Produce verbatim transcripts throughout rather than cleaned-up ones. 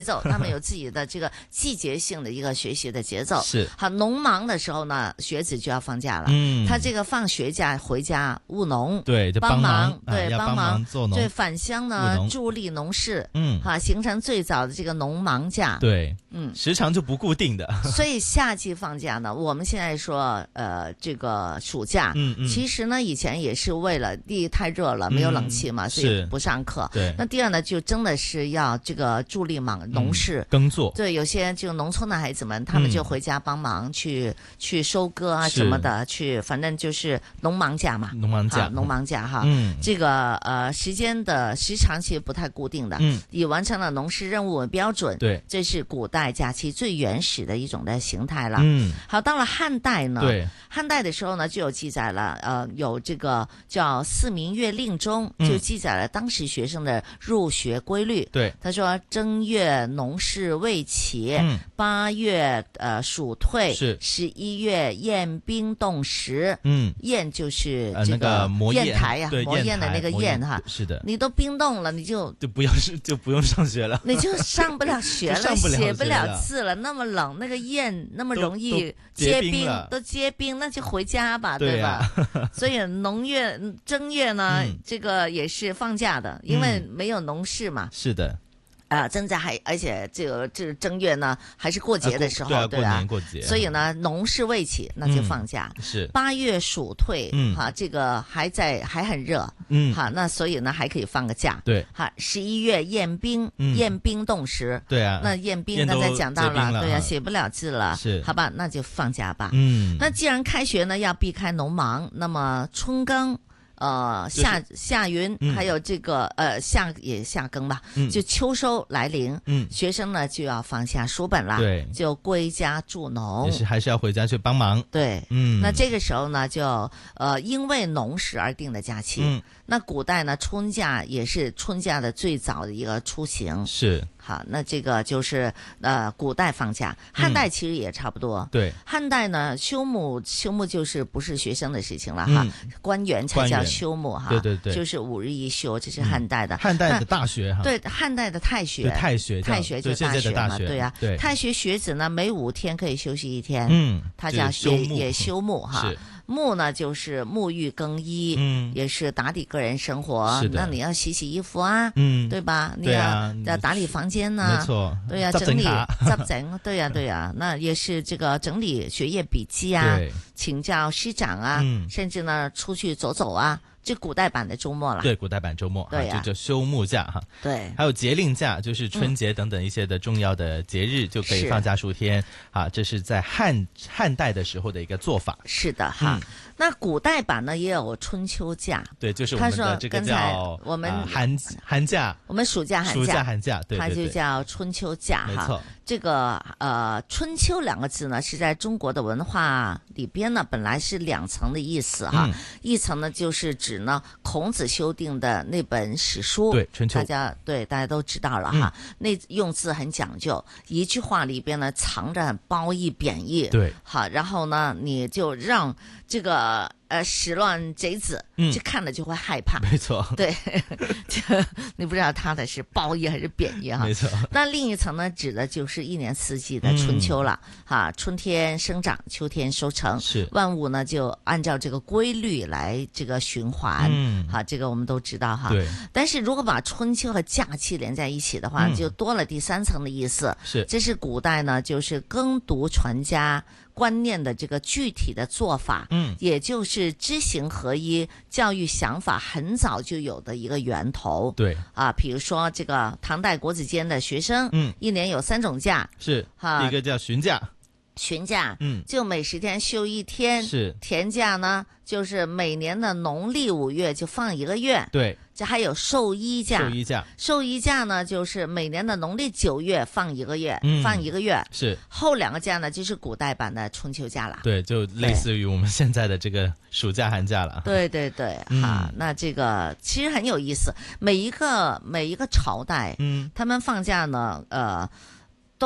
奏，他们有自己的这个季节性的一个学习的节奏。 是好，农忙的时候呢，学子就要放假了。 嗯， 他这个放学假回家务农， 对，就帮忙， 对， 啊、帮忙做农， 对，返乡呢助力农事， 嗯， 哈，形成最早的这个农忙假。 对， 嗯， 时长就不固定的。 所以夏季放假呢，我们现在说，呃，这个暑假， 嗯嗯， 其实呢，以前也是为了第一太热了，没有冷气嘛， 嗯、 所以不上课。 对， 那第二呢，就真的是要这个助力忙农事。 嗯工作对，有些就农村的孩子们，他们就回家帮忙去、嗯、去收割啊什么的，去反正就是农忙假嘛， 农忙假， 农忙假哈。 嗯， 这个呃时间的时长其实不太固定的， 嗯， 以完成了农事任务为标准。 对， 这是古代假期最原始的一种的形态了。 嗯， 好，到了汉代呢， 对， 汉代的时候呢就有记载了，呃，有这个叫《四民月令》中就记载了当时学生的入学规律。 对、嗯， 他说正月农事未起。 嗯， 八月呃暑退， 是十一月宴冰冻食， 嗯， 宴就是呃这个磨砚台呀、 啊， 磨砚的那个砚哈， 是的， 你都冰冻了，你就就不要是就不用上学了， 你就上不了学了， 不了写不了字了，那么冷，那个砚那么容易结冰，都结冰，那就回家吧， 对, 对吧？所以农月正月呢、嗯，这个也是放假的，因为没有农事嘛。 嗯、是的。 啊，正在还，而且这个这个正月呢，还是过节的时候， 啊、 对吧、啊？ 过年过节， 所以呢，农事未起，那就放假。 嗯、是八月暑退， 嗯， 哈，这个还在还很热， 嗯， 哈，那所以呢，还可以放个假。 对， 哈，十一月宴冰， 嗯、 宴冰冻食， 对啊， 那宴冰刚才讲到了， 了对呀、啊，写不了字了， 是， 好吧，那就放假吧。 嗯， 那既然开学呢，要避开农忙，那么春耕。呃，夏夏耘、嗯，还有这个呃夏也夏耕吧、嗯，就秋收来临，嗯，学生呢就要放下书本啦， 对， 就归家助农， 也是还是要回家去帮忙， 对， 嗯， 那这个时候呢，就呃因为农时而定的假期，嗯，那古代呢春假也是春假的最早的一个出行， 是。 好，那这个就是呃，古代放假，汉代其实也差不多。 嗯、对， 汉代呢，休牧休牧就是不是学生的事情了哈，嗯、官员才叫休牧哈。 对对对， 就是五日一休，这是汉代的。 嗯、汉代的大学哈。 对，汉代的太学。 太学， 太学就大学嘛，对呀、啊。 对， 太学学子呢，每五天可以休息一天。 嗯， 他叫也也休休牧哈。 是。 牧呢就是沐浴更衣，嗯，也是打理个人生活。 是的， 那你要洗洗衣服啊， 嗯， 对吧？你要要、 啊、 要打理房间呐、啊， 没错， 对呀、啊，整理整整，对呀、啊、对呀、啊，那也是这个整理学业笔记啊，请教师长啊、嗯，甚至呢出去走走啊。这古代版的周末了， 对，古代版周末， 对呀、 啊，就叫休牧假哈， 对， 还有节令假，就是春节等等一些的重要的节日、嗯、就可以放假数天啊，这是在汉汉代的时候的一个做法。 是的哈、嗯，那古代版呢也有春秋假， 对，就是我们的这个叫我们、 呃、寒寒假， 我们暑假寒假， 暑假寒假，对对对， 它就叫春秋假哈。 没错， 这个呃春秋两个字呢是在中国的文化里边呢本来是两层的意思哈，嗯、一层呢就是指呢孔子修订的那本史书， 对，春秋， 大家对大家都知道了哈、嗯，那用字很讲究，一句话里边呢藏着褒义贬义， 对， 好，然后呢你就让这个呃始乱贼子，嗯，就看了就会害怕， 没错， 对，就你不知道他的是褒义还是贬义哈， 没错。 那另一层呢，指的就是一年四季的春秋了，嗯、哈，春天生长，秋天收成， 是万物呢就按照这个规律来这个循环，嗯，好，这个我们都知道哈， 对。 但是如果把春秋和假期连在一起的话，嗯、就多了第三层的意思， 是， 这是古代呢就是耕读传家观念的这个具体的做法，嗯，也就是知行合一教育想法很早就有的一个源头， 对啊，比如说这个唐代国子监的学生，嗯，一年有三种假， 是，哈，一个叫旬假， 旬假， 嗯， 就每十天休一天， 是， 田假呢，就是每年的农历五月就放一个月， 对。 这还有寿衣假， 寿衣假， 寿衣假呢，就是每年的农历九月放一个月，嗯、放一个月。 是后两个假呢，就是古代版的春秋假了。 对，就类似于我们现在的这个暑假、寒假了。 对对对， 嗯、 哈，那这个其实很有意思。每一个每一个朝代，嗯，他们放假呢，呃，都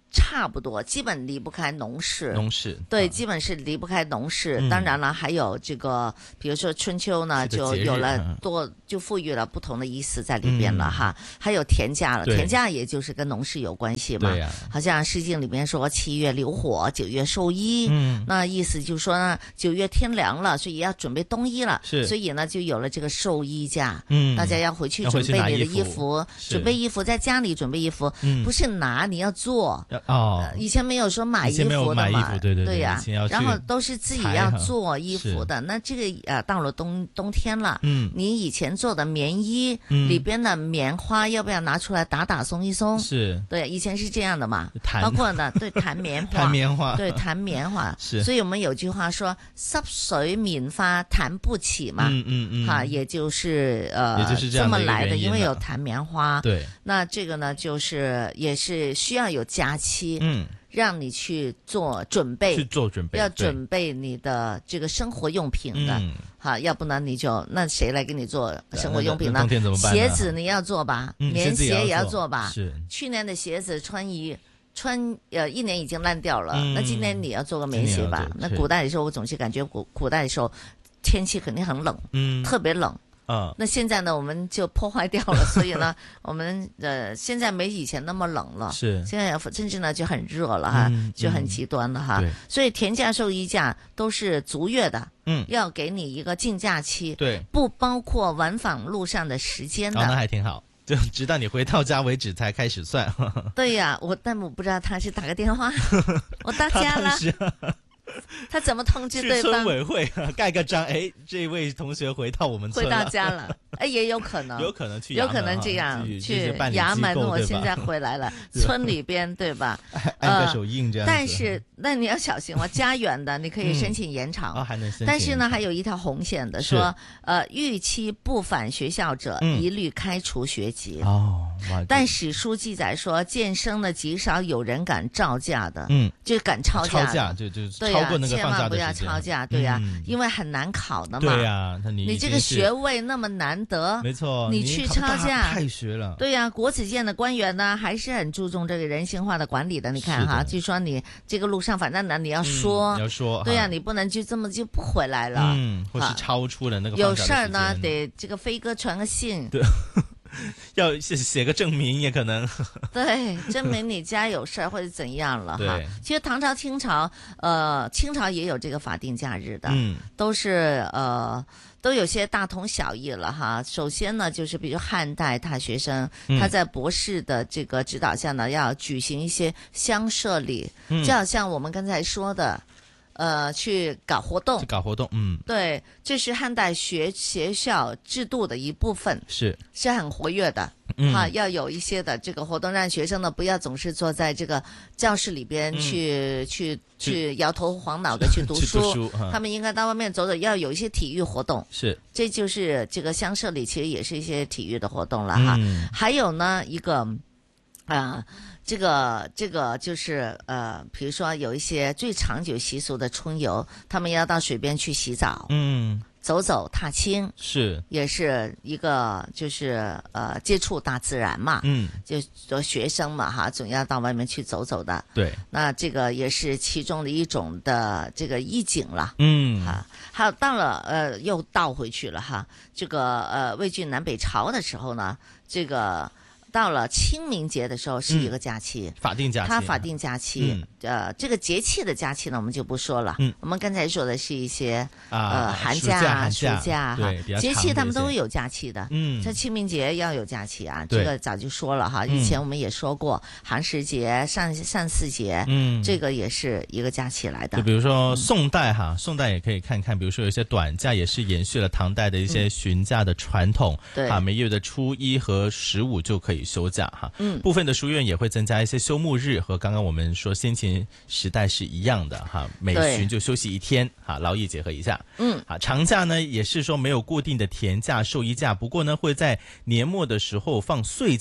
差不多，基本離不開農事。 農事對、 啊， 基本是離不開農事。 嗯、 當然了，還有這個，比如說春秋呢，就有了多，就賦予了不同的意思在裏邊了、嗯、哈。還有田假了，田假也就是跟農事有關係嘛。對呀、啊。好像《詩經》裏面說七月流火，九月授衣。嗯。那意思就是說呢，九月天涼了，所以要準備冬衣了。是。所以呢，就有了這個授衣假。嗯。大家要回去準備你的衣服，準備衣服，在家裏準備衣服，嗯、不是拿，你要做。哦、呃，以前沒有說買衣服的嘛， 對對對呀、啊，然後都是自己要做衣服的。那這個呃，到了冬冬天了，嗯，你以前做的棉衣、嗯、裏邊的棉花要不要拿出來打打鬆一鬆？是，對，以前是這樣的嘛，包括呢，對，彈棉花，彈棉花，對，彈棉花，是。所以我們有句話說，濕水棉花彈不起嘛，嗯嗯嗯，哈、啊，也就是呃，也就是這樣這麼來的，因為有彈棉花，對。那這個呢，就是也是需要有假期，嗯，讓你去做準備，去做準備，要準備你的這個生活用品的，嗯，哈，要不然你就那誰來給你做生活用品呢？冬天怎麼辦呢？鞋子你要做吧，嗯，棉鞋也要做吧，是。去年的鞋子穿一穿呃一年已經爛掉了，嗯，那今年你要做個棉鞋吧？那古代的時候，我總是感覺古古代的時候天氣肯定很冷，嗯，特別冷。啊，那現在呢，我們就破壞掉了，所以呢，我們呃現在沒以前那麼冷了，是，現在甚至呢就很熱了哈，嗯，就很極端了哈，嗯，所以田假、授衣假都是足月的，嗯，要給你一個禁假期，對，不包括往返路上的時間的，哦，那還挺好，就直到你回到家為止才開始算。對呀，啊，我但我不知道他是打個電話，我到家了。他怎麼通知對方？去村委會蓋個章，哎，這位同學回到我們村了，回到家了，哎，也有可能，有可能去，有可能這樣去衙門。我現在回來了，村裏邊對吧？按個手印這樣。但是，那你要小心哦，家遠的你可以申請延長，哦，還能申請。但是呢，還有一條紅線的，說，呃，逾期不返學校者，一律開除學籍。哦，但史書記載說，漸生呢極少有人敢照假的，嗯，就敢抄假，抄假就就對。千萬不要抄假，對呀，嗯，因為很難考的嘛。對呀，你你這個學位那麼難得，沒錯，你去抄假太學了。對呀，國子監的官員呢，還是很注重這個人性化的管理的。你看哈，據說你這個路上反正呢，你要說，嗯，要說，對呀，你不能就這麼就不回來了，嗯，或是超出了那個有事兒呢，得這個飛哥傳個信。對。要寫寫個證明也可能，對，證明你家有事或者怎樣了哈。其實唐朝、清朝，呃，清朝也有這個法定假日的，嗯，都是呃都有些大同小異了哈。首先呢，就是比如漢代大學生，嗯，他在博士的這個指導下呢，要舉行一些鄉社禮，嗯，就好像我們剛才說的。呃，去搞活動，去搞活動，嗯，對，這是漢代學學校制度的一部分，是是很活躍的，嗯，哈，要有一些的這個活動，讓學生呢不要總是坐在這個教室裏邊去，嗯，去去搖頭晃腦的去讀書，讀書他們應該到外面走走，要有一些體育活動，是，這就是這個鄉社裡其實也是一些體育的活動了哈，嗯，還有呢一個啊。呃這個這個就是呃，比如說有一些最長久習俗的春遊，他們要到水邊去洗澡，嗯，走走踏青，是，也是一個就是呃接觸大自然嘛，嗯，就做學生嘛哈，總要到外面去走走的，對，那這個也是其中的一種的這個意境了，嗯，哈，還有到了呃又倒回去了哈，這個呃魏晉南北朝的時候呢，這個。到了清明節的時候是一個假期，嗯、法定假期，它法定假期，嗯、呃，這個節氣的假期呢，我們就不說了。嗯，我們剛才說的是一些、啊、呃寒假、啊、暑假哈，節氣他們都會有假期的。嗯，像清明節要有假期啊，這個早就說了哈。以前我們也說過，寒食節、上上巳節，嗯，這個也是一個假期來的。就比如說宋代哈，宋代也可以看看，比如說有一些短假也是延續了唐代的一些旬假的傳統。對、嗯，啊，每月的初一和十五就可以休假哈，嗯，部分的書院也會增加一些休沐日，和剛剛我們說先秦時代是一樣的哈，每旬就休息一天哈，勞逸結合一下，嗯，啊，長假呢也是說沒有固定的田假、授衣假，不過呢會在年末的時候放歲假。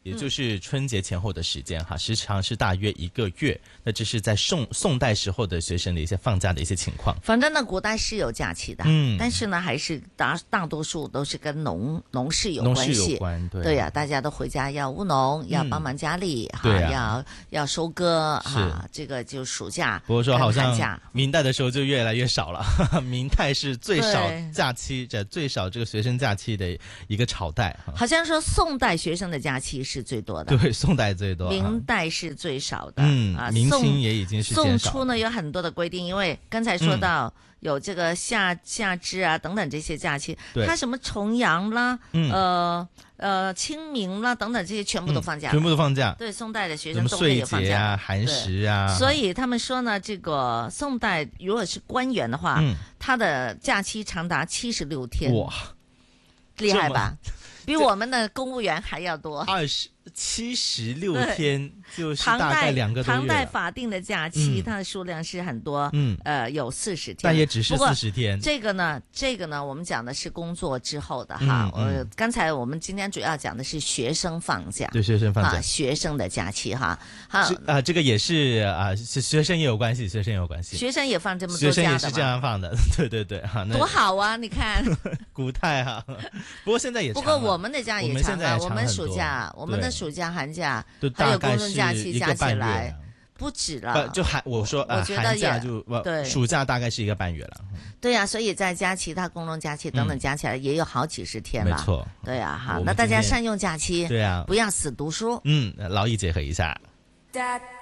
也就是春节前后的时间哈，时长是大约一个月。那这是在宋宋代时候的学生的一些放假的一些情况。 反正呢，古代是有假期的，嗯，但是呢，还是大大多数都是跟农农事有关系。 农事有关，对对呀、啊，大家都回家要务农，要帮忙家里、嗯、哈， 对啊、 要要收割哈，这个就暑假。 不过说好像明代的时候就越来越少了，明代是最少假期，这最少这个学生假期的一个朝代。 好像说宋代学生的假期是最多的， 对，宋代最多， 明代是最少的。 嗯啊，明清也已经是宋初呢有很多的规定，因为刚才说到有这个夏夏至啊等等这些假期，它什么重阳啦，嗯、呃呃清明啦等等这些全部都放假、 嗯，全部都放假。 对，宋代的学生都可以放假， 岁节啊、寒食啊。 所以他们说呢，这个宋代如果是官员的话，嗯、他的假期长达七十六天， 哇， 厉害吧？比我们的公务员还要多， 二十七十六天就是大概两个多月。 唐代法定的假期，嗯、它的数量是很多，嗯，呃，有四十天， 但也只是四十天。 这个呢，这个呢，我们讲的是工作之后的哈。嗯嗯、呃，刚才我们今天主要讲的是学生放假， 对学生放假， 啊、学生的假期哈。好啊、呃，这个也是啊，学生也有关系，学生也有关系， 学生也放这么多假的， 学生也是这样放的，对对对，哈， 多好啊！你看， 古代哈，不过现在也不过我们的假也长了，我们暑假，我们的暑假寒假。还有公众假期加起来不止了， 就寒我说我觉得也就对，暑假大概是一个半月了。 对呀、啊，所以再加其他公众假期等等加起来也有好几十天了。 没错， 对呀、啊，好，那大家善用假期， 对呀、啊， 不要死读书。 嗯，劳逸结合一下。